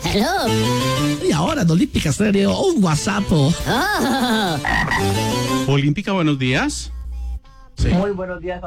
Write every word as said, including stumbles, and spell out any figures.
Hello. Y ahora en Olímpica Stereo, un WhatsApp. Oh. Olímpica, buenos días. Sí. Muy buenos días.